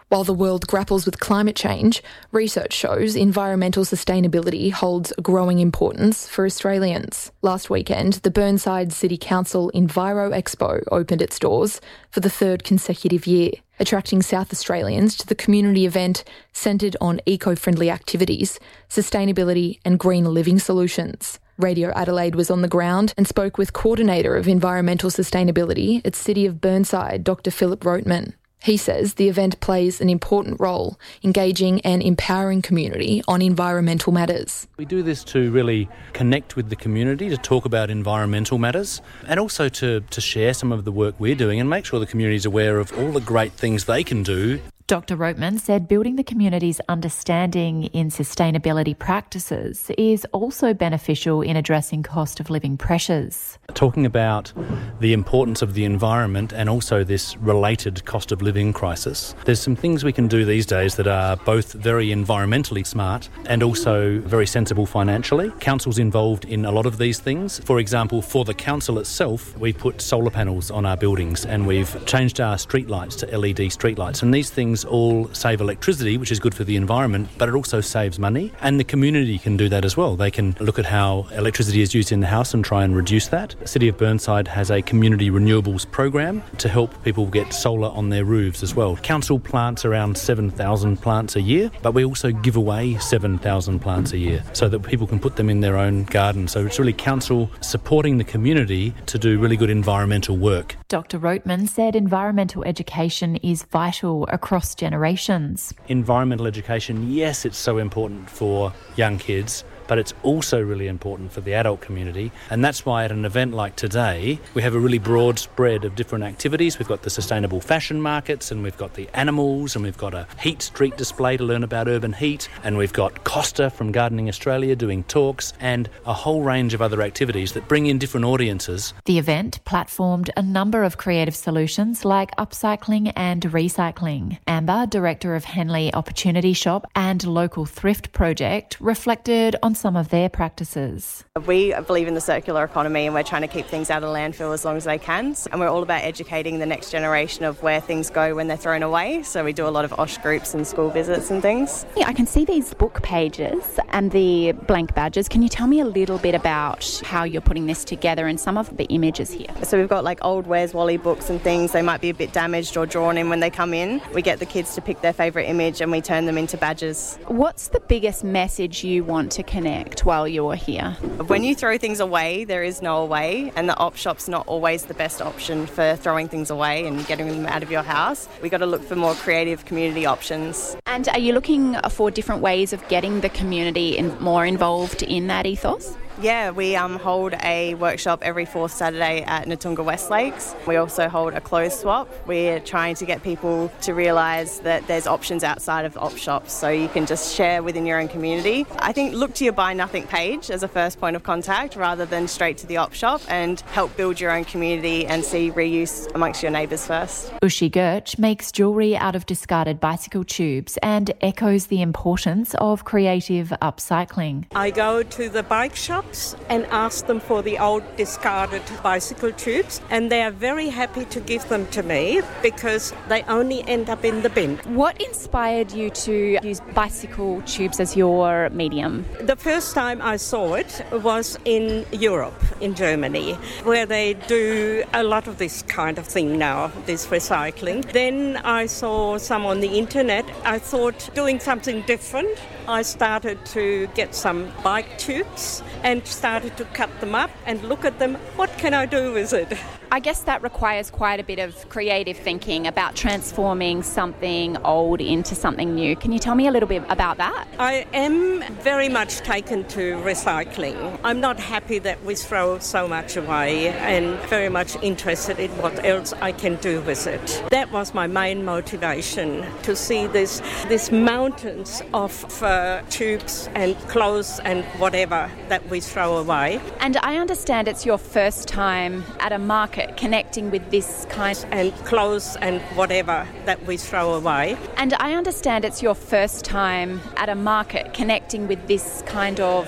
While the world grapples with climate change, research shows environmental sustainability holds a growing importance for Australians. Last weekend, the Burnside City Council Enviro Expo opened its doors for the third consecutive year, attracting South Australians to the community event centred on eco-friendly activities, sustainability and green living solutions. Radio Adelaide was on the ground and spoke with Coordinator of Environmental Sustainability at City of Burnside, Dr Philip Roteman. He says the event plays an important role engaging and empowering community on environmental matters. We do this to really connect with the community, to talk about environmental matters, and also to share some of the work we're doing and make sure the community is aware of all the great things they can do. Dr Roteman said building the community's understanding in sustainability practices is also beneficial in addressing cost of living pressures. Talking about the importance of the environment and also this related cost of living crisis, there's some things we can do these days that are both very environmentally smart and also very sensible financially. Council's involved in a lot of these things. For example, for the council itself, we put solar panels on our buildings and we've changed our streetlights to LED streetlights, and these things all save electricity, which is good for the environment, but it also saves money, and the community can do that as well. They can look at how electricity is used in the house and try and reduce that. The City of Burnside has a community renewables program to help people get solar on their roofs as well. Council plants around 7,000 plants a year, but we also give away 7,000 plants a year so that people can put them in their own garden. So it's really council supporting the community to do really good environmental work. Dr Roteman said environmental education is vital across generations. Environmental education, yes, it's so important for young kids, but it's also really important for the adult community. And that's why at an event like today, we have a really broad spread of different activities. We've got the sustainable fashion markets, and we've got the animals, and we've got a heat street display to learn about urban heat, and we've got Costa from Gardening Australia doing talks, and a whole range of other activities that bring in different audiences. The event platformed a number of creative solutions like upcycling and recycling. Amber, director of Henley Opportunity Shop and Local Thrift Project, reflected on some of their practices. We believe in the circular economy, and we're trying to keep things out of landfill as long as they can. And we're all about educating the next generation of where things go when they're thrown away. So we do a lot of OSH groups and school visits and things. Yeah, I can see these book pages and the blank badges. Can you tell me a little bit about how you're putting this together and some of the images here? So we've got like old Where's Wally books and things. They might be a bit damaged or drawn in when they come in. We get the kids to pick their favourite image and we turn them into badges. What's the biggest message you want to connect while you're here? When you throw things away, there is no away, and the op shop's not always the best option for throwing things away and getting them out of your house. We've got to look for more creative community options. And are you looking for different ways of getting the community more involved in that ethos? Yeah, we hold a workshop every fourth Saturday at Natunga West Lakes. We also hold a clothes swap. We're trying to get people to realise that there's options outside of op shops, so you can just share within your own community. I think look to your Buy Nothing page as a first point of contact rather than straight to the op shop, and help build your own community and see reuse amongst your neighbours first. Ushi Gertsch makes jewellery out of discarded bicycle tubes and echoes the importance of creative upcycling. I go to the bike shop and ask them for the old discarded bicycle tubes, and they are very happy to give them to me because they only end up in the bin. What inspired you to use bicycle tubes as your medium? The first time I saw it was in Europe, in Germany, where they do a lot of this kind of thing now, this recycling. Then I saw some on the internet. I thought doing something different. I started to get some bike tubes and started to cut them up and look at them. What can I do with it? I guess that requires quite a bit of creative thinking about transforming something old into something new. Can you tell me a little bit about that? I am very much taken to recycling. I'm not happy that we throw so much away and very much interested in what else I can do with it. That was my main motivation, to see these mountains of tubes and clothes and whatever that we throw away. And I understand it's your first time at a market connecting with this kind and clothes and whatever that we throw away. And I understand it's your first time at a market connecting with this kind of